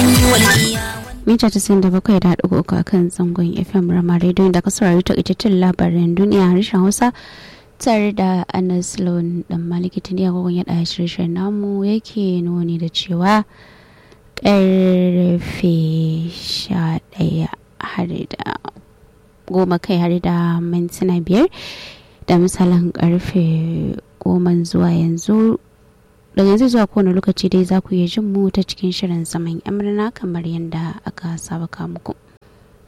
mita 97.3 a kan zangon FM Rama Radio da ka saurari takaitattun labaran duniya harshen Hausa tare da Anas Lawan dan Maliki tun ya gogon yada shirye namu yake nuni da cewa karfe 11 har da goma kai har da mintuna 5 da misalin karfe 10 zuwa yanzu. Daga yanzu zuwa kowane lokaci dai za ku iya jin mu ta cikin shirin zaman amurna kamar yadda aka saba muku.